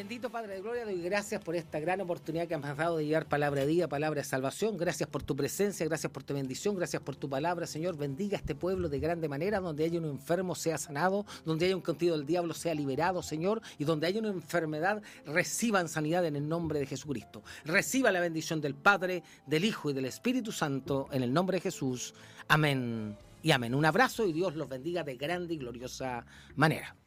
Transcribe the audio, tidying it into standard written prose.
Bendito Padre de Gloria, doy gracias por esta gran oportunidad que me has dado de llevar palabra de vida, palabra de salvación. Gracias por tu presencia, gracias por tu bendición, gracias por tu palabra, Señor. Bendiga a este pueblo de grande manera, donde haya un enfermo sea sanado, donde haya un cautivo del diablo sea liberado, Señor, y donde haya una enfermedad reciban sanidad en el nombre de Jesucristo. Reciba la bendición del Padre, del Hijo y del Espíritu Santo en el nombre de Jesús. Amén y amén. Un abrazo y Dios los bendiga de grande y gloriosa manera.